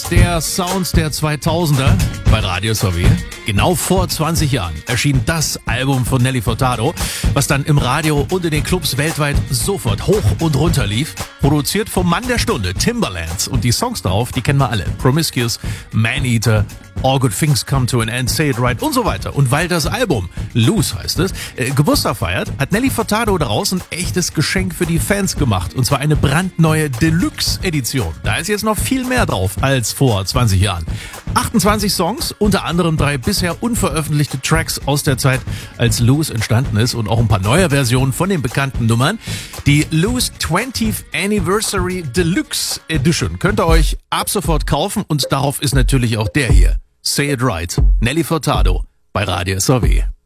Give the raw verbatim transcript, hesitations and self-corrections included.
der Sounds der zweitausender bei Radio S O W. Genau vor zwanzig Jahren erschien das Album von Nelly Furtado, was dann im Radio und in den Clubs weltweit sofort hoch und runter lief. Produziert vom Mann der Stunde, Timbaland. Und die Songs darauf, die kennen wir alle. Promiscuous, Man-Eater, All Good Things Come to an End, Say It Right und so weiter. Und weil das Album, Loose heißt es, äh, Geburtstag feiert, hat Nelly Furtado daraus ein echtes Geschenk für die Fans gemacht. Und zwar eine brandneue Deluxe-Edition. Da ist jetzt noch viel mehr drauf als vor zwanzig Jahren. achtundzwanzig Songs, unter anderem drei bisher unveröffentlichte Tracks aus der Zeit, als Loose entstanden ist und auch ein paar neue Versionen von den bekannten Nummern. Die Loose twentieth Anniversary Deluxe Edition könnt ihr euch ab sofort kaufen und darauf ist natürlich auch der hier. Say It Right, Nelly Furtado bei Radio S O W.